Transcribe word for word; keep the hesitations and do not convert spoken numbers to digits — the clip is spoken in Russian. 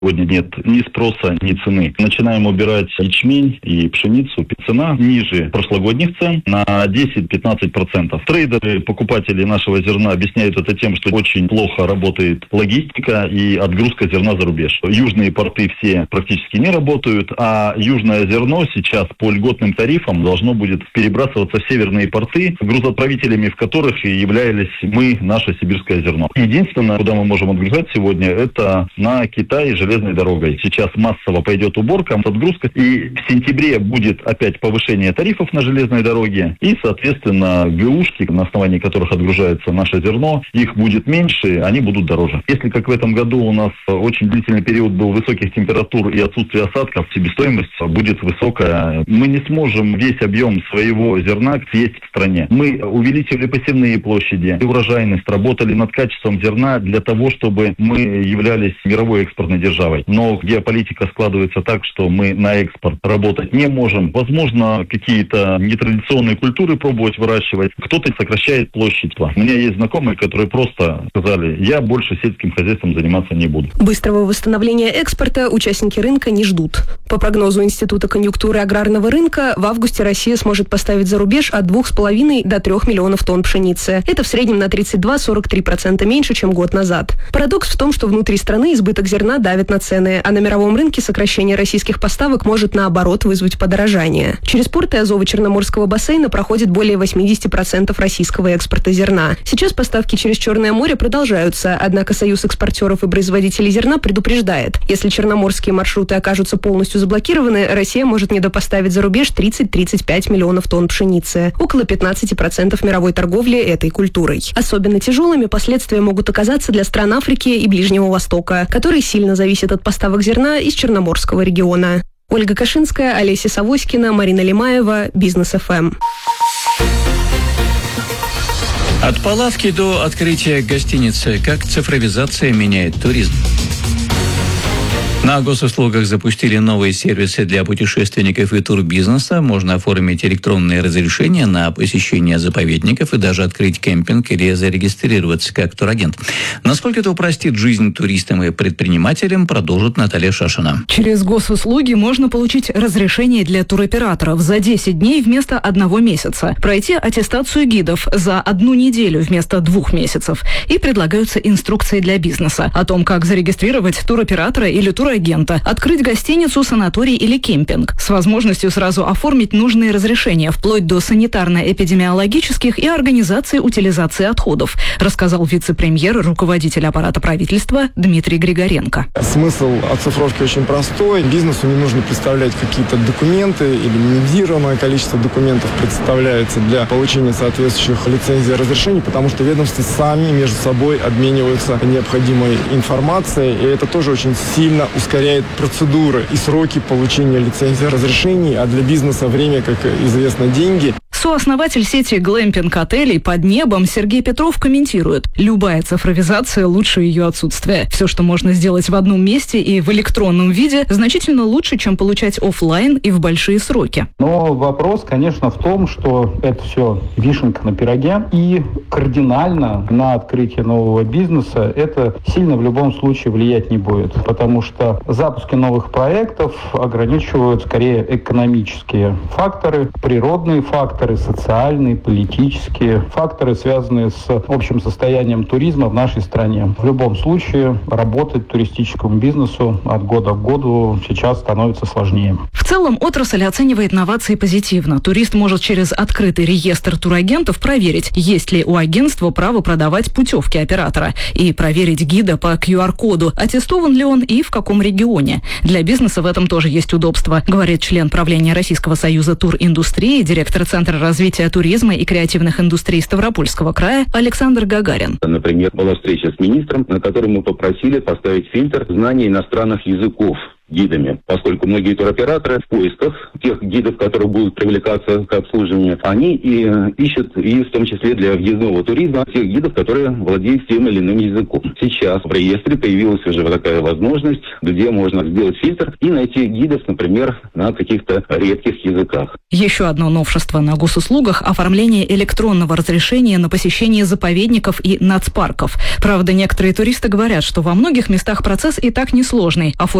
Сегодня нет ни спроса, ни цены. Начинаем убирать ячмень и пшеницу. Цена ниже прошлогодних цен на десять-пятнадцать процентов. Трейдеры, покупатели нашего зерна объясняют это тем, что очень плохо работает логистика и отгрузка зерна за рубеж. Южные порты все практически не работают, а южное зерно сейчас по льготным тарифам должно будет перебрасываться в северные порты, грузоотправителями в которых и являлись мы, наше сибирское зерно. Единственное, куда мы можем отгружать сегодня, это на Китай железной дорогой. Сейчас массово пойдет уборка, отгрузка, и в сентябре будет опять повышение тарифов на железной дороге, и, соответственно, ГУшки, на основании которых отгружается наше зерно, их будет меньше, они будут дороже. Если, как в этом году, у нас очень длительный период был высоких температур и отсутствие осадков, себестоимость будет высокая. Мы не сможем весь объем своего зерна съесть в стране. Мы увеличили посевные площади, урожайность, работали над качеством зерна для того, чтобы мы являлись мировой экспортной державой. Но геополитика складывается так, что мы на экспорт работать не можем. Возможно, какие-то нетрадиционные культуры пробовать выращивать. Кто-то сокращает площадь. У меня есть знакомые, которые просто сказали: я больше сельским хозяйством заниматься не буду. Быстрого восстановления экспорта участники рынка не ждут. По прогнозу Института конъюнктуры аграрного рынка, в августе Россия сможет поставить за рубеж от двух с половиной до трех миллионов тонн пшеницы. Это в среднем на тридцать два - сорок три процента меньше, чем год назад. Парадокс в том, что внутри страны избыток зерна давит на цены, а на мировом рынке сокращение российских поставок может, наоборот, вызвать подорожание. Через порты Азово-Черноморского бассейна проходит более восемьдесят процентов российского экспорта зерна. Сейчас поставки через Черное море продолжаются, однако Союз экспортеров и производителей зерна предупреждает: если черноморские маршруты окажутся полностью заблокированы, Россия может недопоставить за рубеж тридцать - тридцать пять миллионов тонн пшеницы, около пятнадцать процентов мировой торговли этой культурой. Особенно тяжелыми последствия могут оказаться для стран Африки и Ближнего Востока, которые сильно зависят от поставок зерна из Черноморского региона. Ольга Кашинская, Олеся Савоськина, Марина Лимаева, Бизнес эф эм. От палатки до открытия гостиницы. Как цифровизация меняет туризм? На госуслугах запустили новые сервисы для путешественников и турбизнеса. Можно оформить электронные разрешения на посещение заповедников и даже открыть кемпинг или зарегистрироваться как турагент. Насколько это упростит жизнь туристам и предпринимателям, продолжит Наталья Шашина. Через госуслуги можно получить разрешение для туроператоров за десять дней вместо одного месяца, пройти аттестацию гидов за одну неделю вместо двух месяцев. И предлагаются инструкции для бизнеса о том, как зарегистрировать туроператора или турагента, открыть гостиницу, санаторий или кемпинг, с возможностью сразу оформить нужные разрешения, вплоть до санитарно-эпидемиологических и организации утилизации отходов, рассказал вице-премьер, руководитель аппарата правительства Дмитрий Григоренко. Смысл оцифровки очень простой. Бизнесу не нужно представлять какие-то документы или минимизированное количество документов представляется для получения соответствующих лицензий и разрешений, потому что ведомства сами между собой обмениваются необходимой информацией, и это тоже очень сильно ускоряет процедуры и сроки получения лицензий и разрешений, а для бизнеса время, как известно, деньги. Сооснователь сети глэмпинг-отелей «Под небом» Сергей Петров комментирует: любая цифровизация лучше ее отсутствия. Все, что можно сделать в одном месте и в электронном виде, значительно лучше, чем получать офлайн и в большие сроки. Но вопрос, конечно, в том, что это все вишенка на пироге, и кардинально на открытие нового бизнеса это сильно в любом случае влиять не будет, потому что запуски новых проектов ограничивают скорее экономические факторы, природные факторы, социальные, политические факторы, связанные с общим состоянием туризма в нашей стране. В любом случае, работать туристическому бизнесу от года к году сейчас становится сложнее. В целом, отрасль оценивает новации позитивно. Турист может через открытый реестр турагентов проверить, есть ли у агентства право продавать путевки оператора, и проверить гида по ку ар коду, аттестован ли он и в каком регионе. Для бизнеса в этом тоже есть удобство, говорит член правления Российского союза туриндустрии, директор Центра развития туризма и креативных индустрий Ставропольского края Александр Гагарин. Например, была встреча с министром, на которой мы попросили поставить фильтр знания иностранных языков гидами, поскольку многие туроператоры в поисках тех гидов, которые будут привлекаться к обслуживанию, они и ищут, и в том числе для въездного туризма, тех гидов, которые владеют тем или иным языком. Сейчас в реестре появилась уже вот такая возможность, где можно сделать фильтр и найти гидов, например, на каких-то редких языках. Еще одно новшество на госуслугах – оформление электронного разрешения на посещение заповедников и нацпарков. Правда, некоторые туристы говорят, что во многих местах процесс и так несложный.